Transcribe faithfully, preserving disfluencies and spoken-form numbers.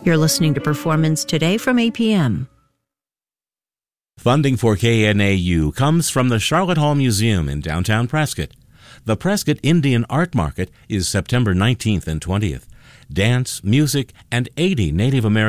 You're listening to Performance Today from A P M. Funding for K N A U comes from the Charlotte Hall Museum in downtown Prescott. The Prescott Indian Art Market is September nineteenth and twentieth. Dance, music, and eighty Native American